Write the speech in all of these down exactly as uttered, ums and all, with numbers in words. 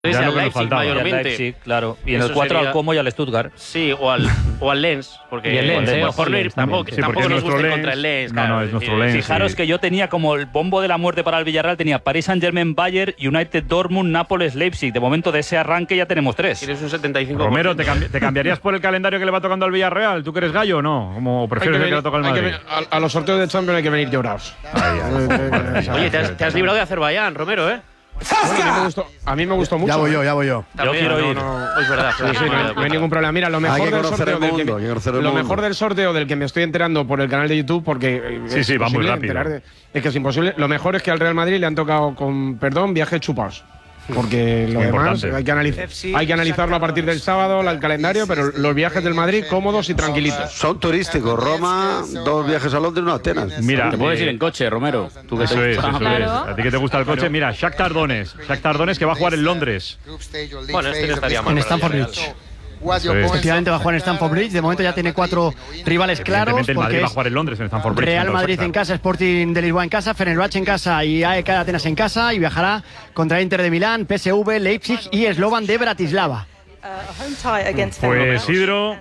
Ya al lo que nos Leipzig faltaba. mayormente. Al Leipzig, claro. Y en Eso el cuatro sería- al Como y al Stuttgart. Sí, o al, o al Lens. Porque Y el Lens, por eh, por ojo, no ir- Lens tampoco, también, sí. tampoco Sí, porque nos gusta nuestro ir contra el Lens- Lens. no, no, claro, es nuestro decir, Lens. Fijaros sí. que yo tenía como el bombo de la muerte para el Villarreal, tenía Paris Saint-Germain, Bayern, United, Dortmund, Nápoles, Leipzig. De momento de ese arranque ya tenemos tres. Tienes un setenta y cinco. Romero, ¿te, cambi- ¿te cambiarías por el calendario que le va tocando al Villarreal? ¿Tú que eres gallo o no? ¿Cómo prefieres el que le toca al hay que Madrid? ven- a, a los sorteos de Champions hay que venir llorados. Ay, ay, madre mía. Oye, te has, te has librado de Azerbaiyán, Romero, ¿eh? Bueno, a, mí me gustó, a mí me gustó mucho. Ya voy yo, ya voy yo. Yo quiero no, ir. no, es verdad. Sí, sí, no, hay- no hay ningún problema. Mira, lo mejor que del conocer sorteo el del mundo, hay que que, conocer el lo mundo. mejor del sorteo del que me estoy enterando por el canal de YouTube, porque eh, Sí, es sí, va muy imposible rápido. enterar de- es que es imposible. Lo mejor es que al Real Madrid le han tocado con perdón viajes chupados. Porque lo Muy demás importante. hay que, analizar, hay que analizarlo a partir del sábado, el calendario, pero los viajes del Madrid cómodos y tranquilitos. Son turísticos. Roma, dos viajes a Londres y uno a Atenas. Mira, Te puedes eh, ir en coche, Romero. Tú que Eso te es, gusta. eso Claro. es. A ti que te gusta el coche, mira, Shakhtar Donetsk. Shakhtar Donetsk que va a jugar en Londres. Bueno, este no estaría mal. En para el Stamford Villarreal. Bridge. Eso es. Efectivamente va a jugar en Stamford Bridge. De momento ya tiene cuatro rivales claros. Evidentemente el Madrid Porque va a es jugar en Londres, en Stamford Bridge. Real contra el Madrid Shakhtar. en casa, Sporting de Lisboa en casa, Fenerbahce en casa y A E K de Atenas en casa. Y viajará contra Inter de Milán, P S V, Leipzig y Slovan de Bratislava. Pues Isidro,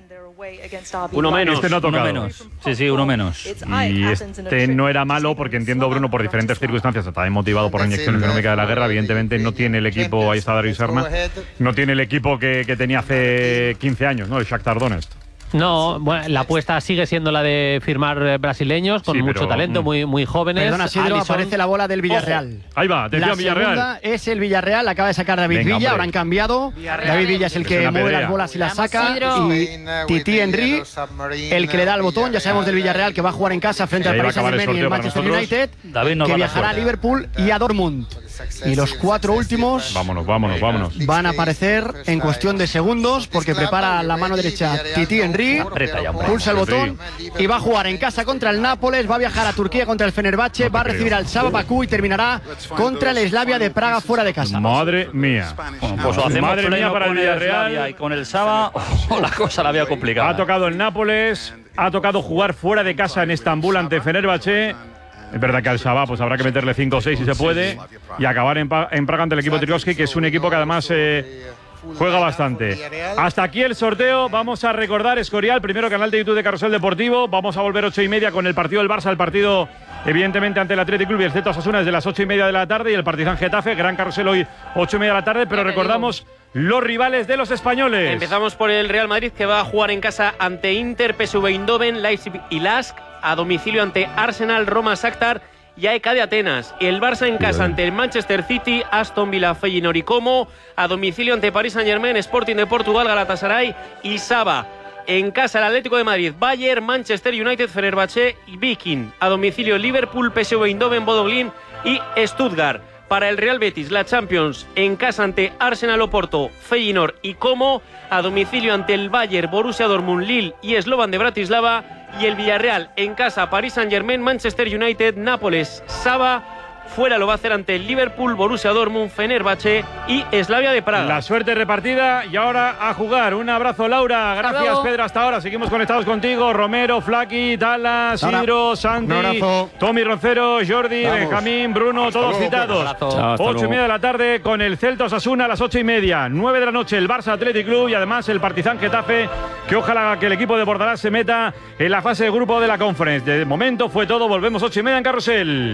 Uno menos. este no ha Uno tocado. menos. Sí, sí, uno menos. Y este no era malo porque entiendo Bruno por diferentes circunstancias, también motivado por la inyección económica de la guerra. Evidentemente no tiene el equipo, ahí está Darío Serna, no tiene el equipo que, que tenía hace quince años, ¿no? El Shakhtar Donetsk. No, bueno, la apuesta sigue siendo la de firmar eh, brasileños con Sí, mucho pero, talento, mm. muy, muy jóvenes. Perdona, Sidro, Alisson- aparece la bola del Villarreal. Ahí va, La atención Villarreal. segunda es el Villarreal, acaba de sacar David Venga, Villa, hombre. ahora han cambiado. David Villa es el Es que una mueve pedrea. las bolas y las Vamos, saca. Sidro. Y Titi Henry, el que le da el botón, ya sabemos del Villarreal que va a jugar en casa frente Y al ahí va Paris a acabar el Saint-Germain y el sorteo para Manchester nosotros. United, David nos que va a dar viajará a suerte. Liverpool y a Dortmund. Y los cuatro últimos Vámonos, vámonos, vámonos. van a aparecer en cuestión de segundos porque prepara la mano derecha Titi Henry, Aprieta ya, hombre. pulsa el botón y va a jugar en casa contra el Nápoles, va a viajar a Turquía contra el Fenerbahce, No te va a creo. recibir al Saba Bakú y terminará contra el Slavia de Praga fuera de casa. Madre mía. Bueno, pues lo hacemos Madre mía pleno para el con el Slavia Villarreal. y con el Saba, oh, la cosa la veo complicada. Ha tocado el Nápoles, ha tocado jugar fuera de casa en Estambul ante Fenerbahce. Es verdad que al Shabab pues habrá que meterle cinco o seis si se puede y acabar en, Pa- en Praga ante el equipo de Trikowski, que es un equipo que además eh, juega bastante. Hasta aquí el sorteo. Vamos a recordar Escorial, primero canal de YouTube de Carrusel Deportivo. Vamos a volver ocho y media con el partido del Barça, el partido evidentemente ante el Athletic Club y el Celta Osasuna desde las ocho y media de la tarde y el Partizan Getafe, gran carrusel hoy ocho y media de la tarde, pero recordamos los rivales de los españoles. Empezamos por el Real Madrid, que va a jugar en casa ante Inter, P S V Eindhoven, Leipzig y Lask, a domicilio ante Arsenal, Roma, Shakhtar y A E K de Atenas. El Barça en casa ante el Manchester City, Aston Villa, Feyenoord y Como, a domicilio ante Paris Saint-Germain, Sporting de Portugal, Galatasaray y Saba. En casa el Atlético de Madrid, Bayern, Manchester United, Fenerbahce y Viking. A domicilio Liverpool, P S V Eindhoven, Bodo Glimt y Stuttgart. Para el Real Betis, la Champions en casa ante Arsenal, Oporto, Feyenoord y Como, a domicilio ante el Bayern, Borussia Dortmund, Lille y Slovan de Bratislava, y el Villarreal en casa, Paris Saint-Germain, Manchester United, Nápoles, Saba. Fuera lo va a hacer ante el Liverpool, Borussia Dortmund, Fenerbahce y Slavia de Praga. La suerte repartida y ahora a jugar. Un abrazo, Laura. Gracias, luego. Pedro. Hasta ahora. Seguimos conectados contigo. Romero, Flaki, Tala, Sidro, Santi, Un abrazo. Tommy Roncero, Jordi, Vamos. Benjamín, Bruno, todos luego, citados. Chao, hasta Ocho y luego. media de la tarde con el Celta Osasuna a las ocho y media. Nueve de la noche el Barça Athletic Club y además el Partizan Getafe, que ojalá que el equipo de Bordalás se meta en la fase de grupo de la Conference. De momento fue todo. Volvemos ocho y media en Carrusel.